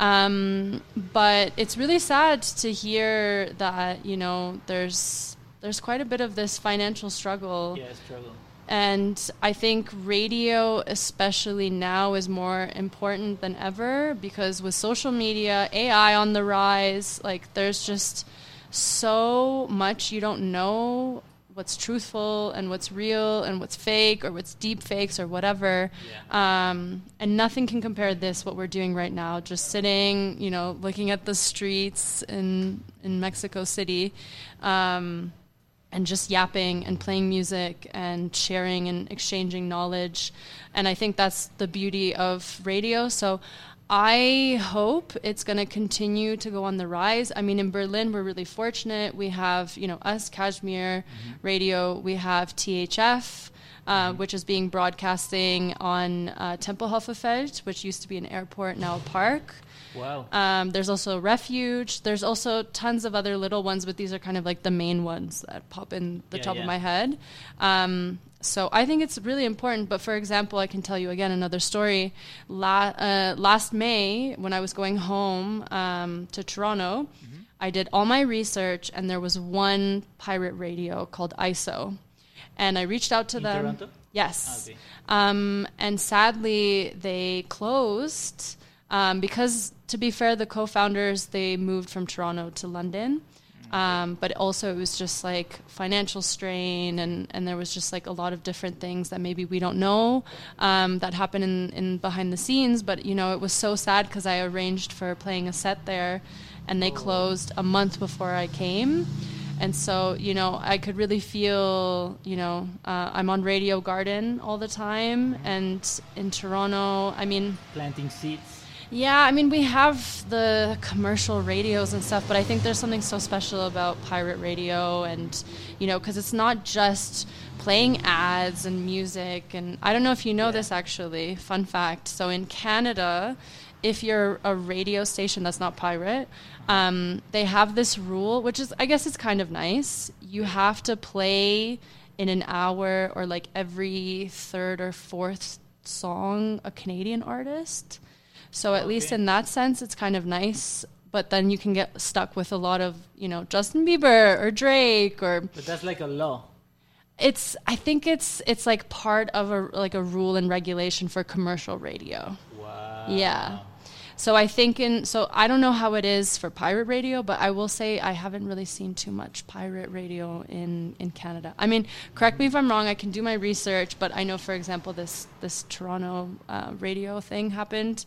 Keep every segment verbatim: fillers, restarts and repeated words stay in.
Um, but it's really sad to hear that, you know, there's there's quite a bit of this financial struggle. Yeah, struggle. And I think radio, especially now, is more important than ever because with social media, A I on the rise, like there's just so much you don't know what's truthful and what's real and what's fake or what's deep fakes or whatever. Yeah. Um, and nothing can compare this, what we're doing right now, just sitting, you know, looking at the streets in, in Mexico City. Um, and just yapping and playing music and sharing and exchanging knowledge. And I think that's the beauty of radio. So I hope it's going to continue to go on the rise. I mean, in Berlin, we're really fortunate. We have, you know, us, Kashmir mm-hmm. Radio. We have T H F, uh, mm-hmm. which is being broadcasting on uh, Tempelhofefeld, which used to be an airport, now a park. Wow. Um, there's also Refuge. There's also tons of other little ones, but these are kind of like the main ones that pop in the yeah, top yeah. of my head. Um, so I think it's really important. But for example, I can tell you again another story. La- uh, last May, when I was going home um, to Toronto, mm-hmm. I did all my research, and there was one pirate radio called I S O. And I reached out to in them. Toronto? Yes. Okay. Um, and sadly, they closed. Um, because, to be fair, the co-founders, they moved from Toronto to London. Um, but also it was just like financial strain and, and there was just like a lot of different things that maybe we don't know um, that happened in, in behind the scenes. But, you know, it was so sad because I arranged for playing a set there and they closed a month before I came. And so, you know, I could really feel, you know, uh, I'm on Radio Garden all the time. And in Toronto, I mean... planting seeds. Yeah, I mean, we have the commercial radios and stuff, but I think there's something so special about pirate radio and, you know, because it's not just playing ads and music. And I don't know if you know yeah. this, actually. Fun fact. So in Canada, if you're a radio station that's not pirate, um, they have this rule, which is, I guess it's kind of nice. You have to play in an hour or like every third or fourth song a Canadian artist. So at okay. least in that sense, it's kind of nice. But then you can get stuck with a lot of, you know, Justin Bieber or Drake or... But that's like a law. It's, I think it's it's like part of a like a rule and regulation for commercial radio. Wow. Yeah. So I think in, so I don't know how it is for pirate radio, but I will say I haven't really seen too much pirate radio in, in Canada. I mean, correct me if I'm wrong, I can do my research, but I know, for example, this, this Toronto uh, radio thing happened.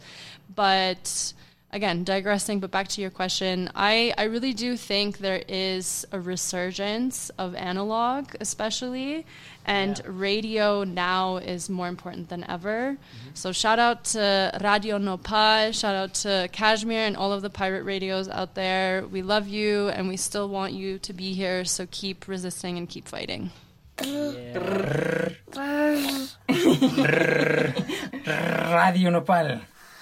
But again, digressing, but back to your question, I, I really do think there is a resurgence of analog, especially, and yeah. radio now is more important than ever. Mm-hmm. So shout out to Radio Nopal, shout out to Kashmir and all of the pirate radios out there. We love you, and we still want you to be here, so keep resisting and keep fighting. Yeah. Radio Nopal.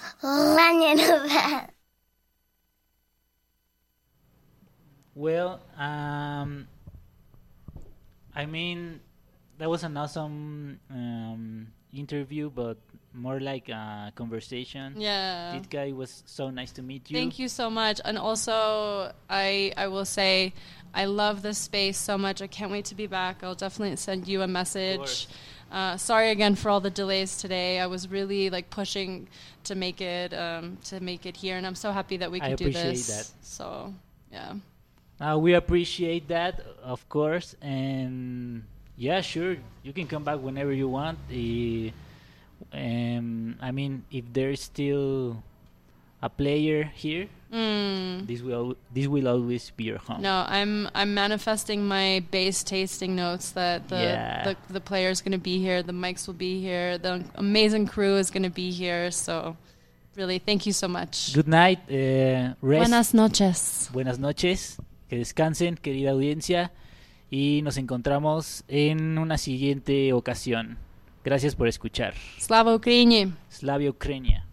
Well, um, I mean, that was an awesome um, interview, but more like a conversation. Yeah. This guy was so nice to meet you. Thank you so much. And also, I I will say, I love this space so much. I can't wait to be back. I'll definitely send you a message. Uh, sorry again for all the delays today. I was really like pushing to make it um, to make it here, and I'm so happy that we could do this. I appreciate that. So, yeah. Uh, we appreciate that, of course, and yeah, sure, you can come back whenever you want. Uh, um, I mean, if there is still a player here, mm. this will this will always be your home. No, I'm I'm manifesting my bass tasting notes that the yeah. the, the player is going to be here, the mics will be here, the amazing crew is going to be here. So, really, thank you so much. Good night. Uh, rest. Buenas noches. Buenas noches. Que descansen, querida audiencia, y nos encontramos en una siguiente ocasión. Gracias por escuchar. Slava Ukraini. Slavia Ucrania.